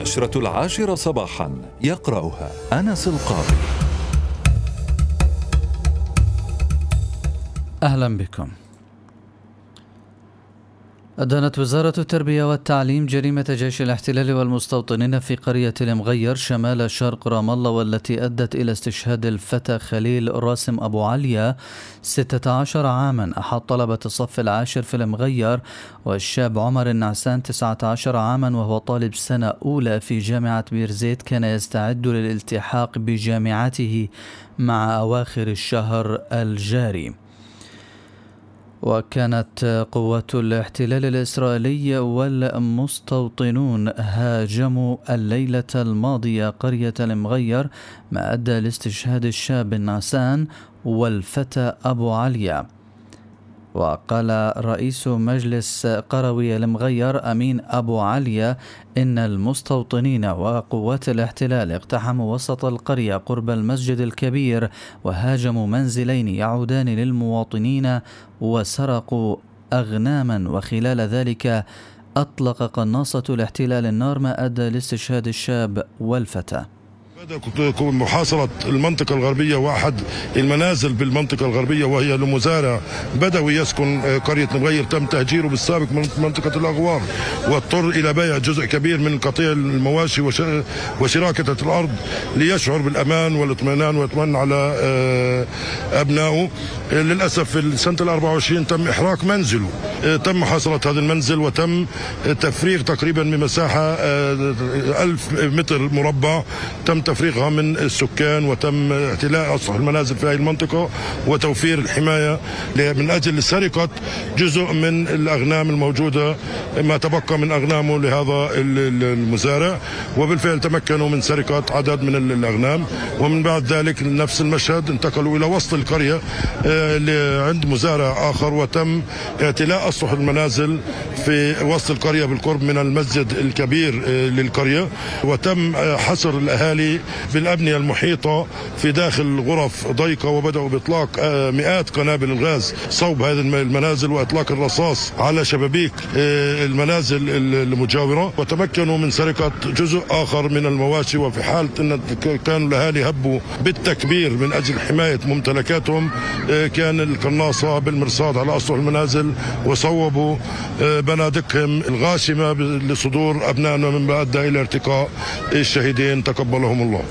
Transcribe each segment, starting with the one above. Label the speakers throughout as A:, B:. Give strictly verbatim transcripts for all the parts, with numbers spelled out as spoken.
A: نشرة العاشرة صباحا يقرأها أنس القاضي.
B: أهلا بكم. أدانت وزارة التربية والتعليم جريمة جيش الاحتلال والمستوطنين في قرية المغير شمال شرق رام الله، والتي أدت إلى استشهاد الفتى خليل راسم أبو عليا ستة عشر عاما أحد طلبة الصف العاشر في المغير، والشاب عمر النعسان تسعة عشر عاما وهو طالب سنة أولى في جامعة بيرزيت، كان يستعد للالتحاق بجامعته مع أواخر الشهر الجاري. وكانت قوات الاحتلال الإسرائيلي والمستوطنون هاجموا الليلة الماضية قرية المغير، ما أدى لاستشهاد الشاب النعسان والفتى أبو عليا. وقال رئيس مجلس قروي المغير أمين أبو عليا إن المستوطنين وقوات الاحتلال اقتحموا وسط القرية قرب المسجد الكبير وهاجموا منزلين يعودان للمواطنين وسرقوا أغناما، وخلال ذلك أطلق قناصة الاحتلال النار ما أدى لاستشهاد الشاب والفتى.
C: بدأ محاصرة المنطقة الغربية وأحد المنازل بالمنطقة الغربية وهي لمزارع بدوي يسكن قرية المغير، تم تهجيره بالسابق من منطقة الأغوار، واضطر إلى بيع جزء كبير من قطيع المواشي وشراكة الأرض ليشعر بالأمان والاطمئنان ويطمئن على أبنائه. للأسف في سنة الأربعة وعشرين تم إحراق منزله، تم محاصرة هذا المنزل وتم تفريغ تقريبا بمساحة ألف متر مربع، تم تفريغها من السكان وتم احتلاء أسطح المنازل في هذه المنطقة وتوفير الحماية من أجل سرقة جزء من الأغنام الموجودة، ما تبقى من أغنامه لهذا المزارع، وبالفعل تمكنوا من سرقة عدد من الأغنام. ومن بعد ذلك نفس المشهد انتقلوا إلى وسط القرية عند مزارع آخر، وتم اعتلاء أسطح المنازل في وسط القرية بالقرب من المسجد الكبير للقرية، وتم حصر الأهالي بالأبنية المحيطة في داخل غرف ضيقة، وبدأوا بإطلاق مئات قنابل الغاز صوب هذه المنازل وإطلاق الرصاص على شبابيك المنازل المجاورة، وتمكنوا من سرقة جزء آخر من المواشي. وفي حالة أن كانوا الأهالي هبوا بالتكبير من أجل حماية ممتلكاتهم، كان القناصة بالمرصاد على أسطح المنازل وصوبوا بنادقهم الغاشمة لصدور أبنائنا، مما أدى إلى ارتقاء الشهيدين تقبلهم الله.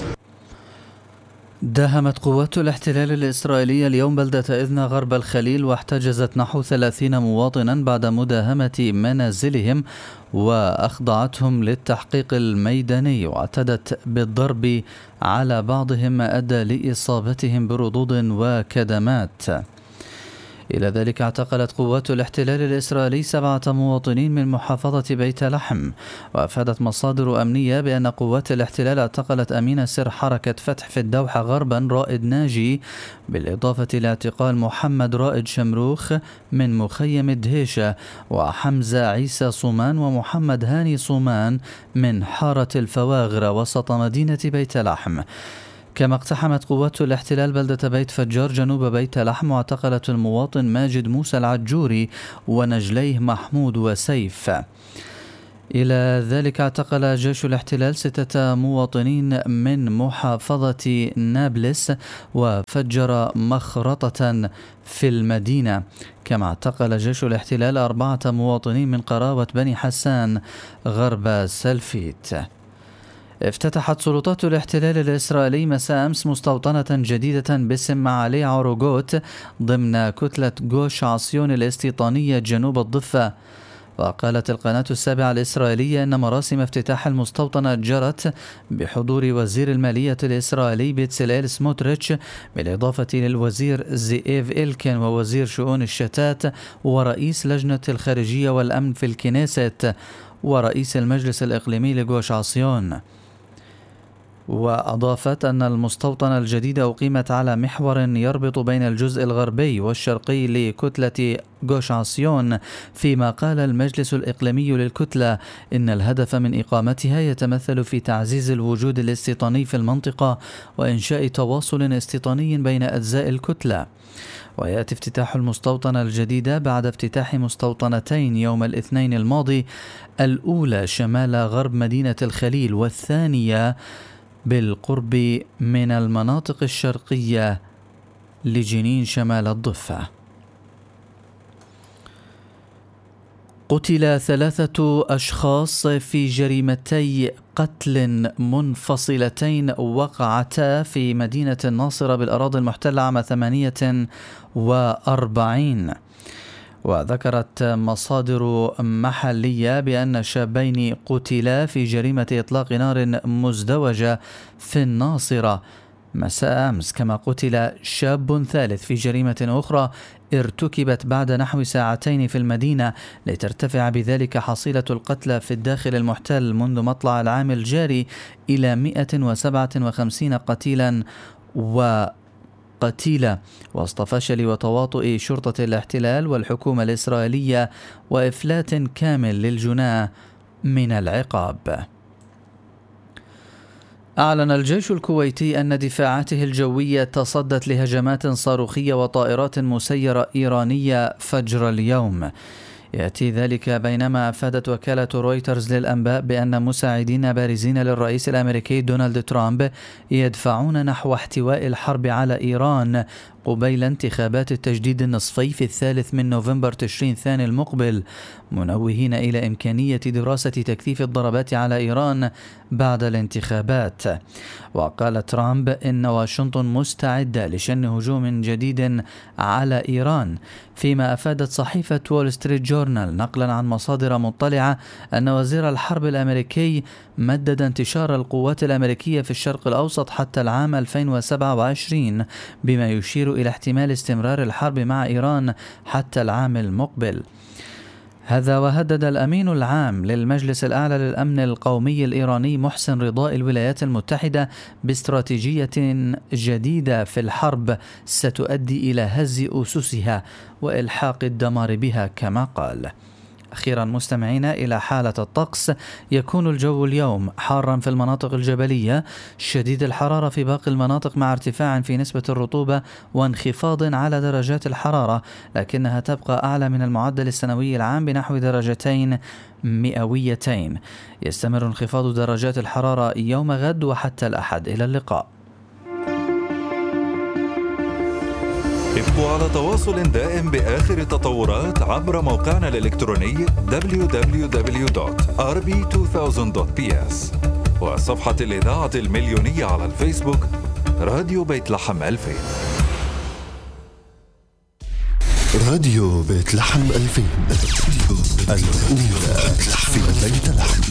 B: داهمت قوات الاحتلال الإسرائيلي اليوم بلدة إذنا غرب الخليل، واحتجزت نحو ثلاثين مواطنا بعد مداهمة منازلهم وأخضعتهم للتحقيق الميداني، واعتدت بالضرب على بعضهم ما أدى لإصابتهم بردود وكدمات. إلى ذلك اعتقلت قوات الاحتلال الإسرائيلي سبعة مواطنين من محافظة بيت لحم، وأفادت مصادر أمنية بأن قوات الاحتلال اعتقلت أمين سر حركة فتح في الدوحة غربا رائد ناجي، بالإضافة لاعتقال محمد رائد شمروخ من مخيم الدهيشة، وحمزة عيسى صومان ومحمد هاني صومان من حارة الفواغرة وسط مدينة بيت لحم. كما اقتحمت قوات الاحتلال بلدة بيت فجار جنوب بيت لحم، واعتقلت المواطن ماجد موسى العجوري ونجليه محمود وسيف. إلى ذلك اعتقل جيش الاحتلال ستة مواطنين من محافظة نابلس وفجر مخرطة في المدينة. كما اعتقل جيش الاحتلال أربعة مواطنين من قراوة بني حسان غرب سلفيت. افتتحت سلطات الاحتلال الإسرائيلي مساء أمس مستوطنة جديدة باسم معالي عروغوت ضمن كتلة جوش عصيون الاستيطانية جنوب الضفة. وقالت القناة السابعة الإسرائيلية أن مراسم افتتاح المستوطنة جرت بحضور وزير المالية الإسرائيلي بيتسليل سموتريتش، بالإضافة للوزير زئيف إلكن ووزير شؤون الشتات ورئيس لجنة الخارجية والأمن في الكنيست ورئيس المجلس الإقليمي لجوش عصيون. وأضافت أن المستوطنة الجديدة أقيمت على محور يربط بين الجزء الغربي والشرقي لكتلة غوشاسيون، فيما قال المجلس الإقليمي للكتلة إن الهدف من إقامتها يتمثل في تعزيز الوجود الاستيطاني في المنطقة وإنشاء تواصل استيطاني بين أجزاء الكتلة. ويأتي افتتاح المستوطنة الجديدة بعد افتتاح مستوطنتين يوم الاثنين الماضي، الأولى شمال غرب مدينة الخليل والثانية بالقرب من المناطق الشرقية لجنين شمال الضفة. قتل ثلاثة أشخاص في جريمتي قتل منفصلتين وقعتا في مدينة الناصرة بالأراضي المحتلة عام ثمانية وأربعين. وذكرت مصادر محلية بأن شابين قتلا في جريمة إطلاق نار مزدوجة في الناصرة مساء أمس، كما قتل شاب ثالث في جريمة أخرى ارتكبت بعد نحو ساعتين في المدينة، لترتفع بذلك حصيلة القتلى في الداخل المحتل منذ مطلع العام الجاري إلى مئة وسبعة وخمسين قتيلا وقتيلة، وسط فشل وتواطؤ شرطة الاحتلال والحكومة الإسرائيلية وإفلات كامل للجناة من العقاب. أعلن الجيش الكويتي أن دفاعاته الجوية تصدت لهجمات صاروخية وطائرات مسيرة إيرانية فجر اليوم. يأتي ذلك بينما أفادت وكالة رويترز للأنباء بأن مساعدين بارزين للرئيس الأمريكي دونالد ترامب يدفعون نحو احتواء الحرب على إيران قبيل انتخابات التجديد النصفي في الثالث من نوفمبر تشرين الثاني المقبل، منوهين إلى إمكانية دراسة تكثيف الضربات على إيران بعد الانتخابات. وقال ترامب إن واشنطن مستعدة لشن هجوم جديد على إيران، فيما أفادت صحيفة وول ستريت جورنال نقلا عن مصادر مطلعة أن وزير الحرب الأمريكي مدد انتشار القوات الأمريكية في الشرق الأوسط حتى العام ألفين وسبعة وعشرين، بما يشير إلى احتمال استمرار الحرب مع إيران حتى العام المقبل. هذا وهدد الأمين العام للمجلس الأعلى للأمن القومي الإيراني محسن رضاء الولايات المتحدة باستراتيجية جديدة في الحرب ستؤدي إلى هز أسسها وإلحاق الدمار بها كما قال. أخيرا مستمعينا إلى حالة الطقس، يكون الجو اليوم حارا في المناطق الجبلية، شديد الحرارة في باقي المناطق مع ارتفاع في نسبة الرطوبة وانخفاض على درجات الحرارة، لكنها تبقى أعلى من المعدل السنوي العام بنحو درجتين مئويتين. يستمر انخفاض درجات الحرارة يوم غد وحتى الأحد. إلى اللقاء.
A: ابقوا على تواصل دائم بآخر التطورات عبر موقعنا الإلكتروني دبليو دبليو دبليو دوت آر بي ألفين دوت بي إس وصفحة الإذاعة المليونية على الفيسبوك راديو بيت لحم ألفين.
D: راديو بيت لحم ألفين، الأولى في بيت لحم.